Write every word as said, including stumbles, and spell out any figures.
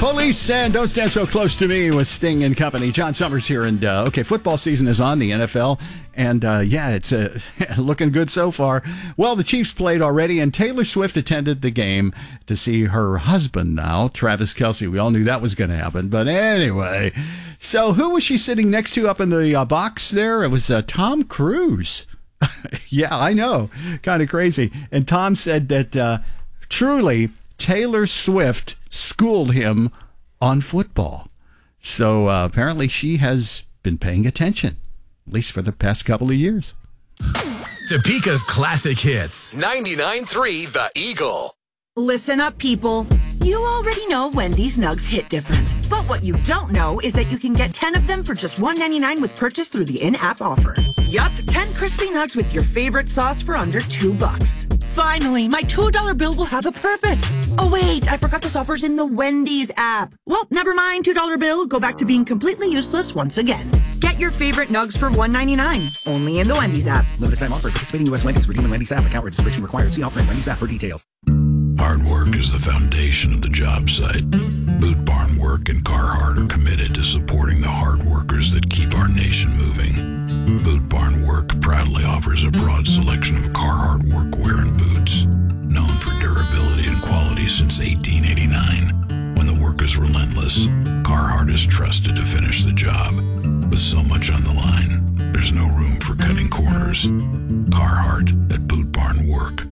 Police and Don't Stand So Close to Me with Sting and Company. John Summers here, and uh, okay, football season is on, the N F L, and uh, yeah, it's uh, looking good so far. Well, the Chiefs played already, and Taylor Swift attended the game to see her husband now, Travis Kelce. We all knew that was going to happen, but anyway, so who was she sitting next to up in the uh, box there? It was uh, Tom Cruise. Yeah, I know, kind of crazy. And Tom said that uh, truly Taylor Swift schooled him on football. So uh, apparently she has been paying attention, at least for the past couple of years. Topeka's classic hits. ninety-nine point three The Eagle. Listen up, people. You already know Wendy's Nugs hit different. But what you don't know is that you can get ten of them for just one ninety-nine with purchase through the in-app offer. Yup, ten crispy nugs with your favorite sauce for under two bucks. Finally, my two dollar bill will have a purpose. Oh wait, I forgot this offer's in the Wendy's app. Well, never mind, two dollar bill, go back to being completely useless once again. Get your favorite nugs for one ninety-nine, only in the Wendy's app. Limited time offer. Participating U S Wendy's. Redeem in Wendy's app. Account registration required. See offer in Wendy's app for details. Hard work is the foundation of the job site. Boot Barn Work and Carhartt are committed to supporting the hard workers that keep our nation moving. Boot Barn Work proudly offers a broad selection of Carhartt workwear and boots, known for durability and quality since eighteen eighty-nine. When the work is relentless, Carhartt is trusted to finish the job. With so much on the line, there's no room for cutting corners. Carhartt at Boot Barn Work.